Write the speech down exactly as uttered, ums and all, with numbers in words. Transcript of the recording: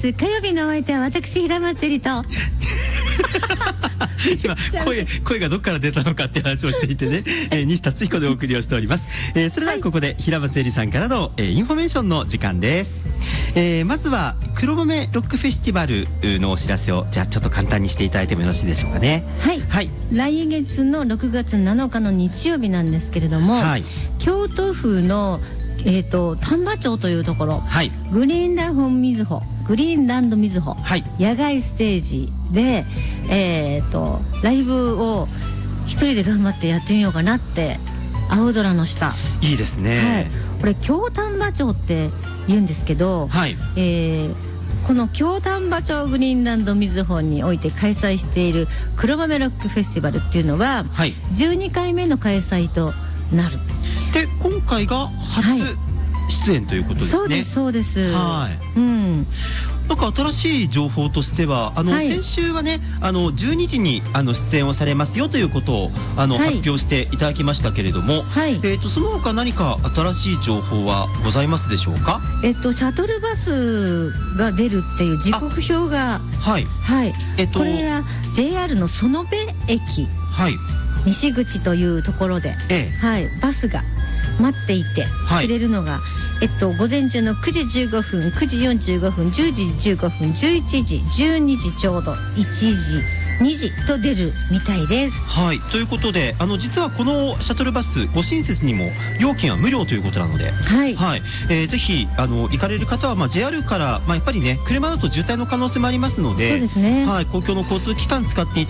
。火曜日のお相手は私平松絵里と今声声がどっから出たのかって話をしていてね、えー、西達彦でお送りをしております。えー、それではここで平松絵里さんからの、えー、インフォメーションの時間です。えー、まずは黒豆ロックフェスティバルのお知らせをじゃあちょっと簡単にしていただいてもよろしいでしょうかね。 はい、 はい、 来月のろくがつなのかの日曜日なんですけれども、はい、京都府のえーと、丹波町というところ、はい、グリーンランドみずほグリーンランドみずほ、はい、野外ステージで、えーと、ライブを一人で頑張ってやってみようかなって。青空の下、 いいですね、はい、 これ京丹波町って言うんですけど、はい、えー、この京丹波町グリーンランドみずほにおいて開催している黒豆ロックフェスティバルっていうのは、はい、じゅうにかいめの開催となる。 で今回が初出演ということですね。 そうですそうです。 はい、うん、なんか新しい情報としてはあの、はい、先週はねあのじゅうにじにあの出演をされますよということをあの、はい、発表していただきましたけれども、はい、えーとその他何か新しい情報はございますでしょうか。 えっとシャトルバスが出るっていう時刻表が、はいはい、えっとこれは ジェイアール の園部駅、はい、西口というところで、ええ、はい、バスが待っていてくれるのが、はい、えっと、午前中のくじじゅうごふん、くじよんじゅうごふん、じゅうじじゅうごふん、じゅういちじ、じゅうにじちょうど、いちじ、にじと出るみたいです。 はい、ということであの実はこのシャトルバスご親切にも料金は無料ということなので、はい、はい、えー、ぜひあの行かれる方は、まあ、ジェイアール から、まあ、やっぱりね車だと渋滞の可能性もありますので、そうですね、はい、公共の交通機関使ってい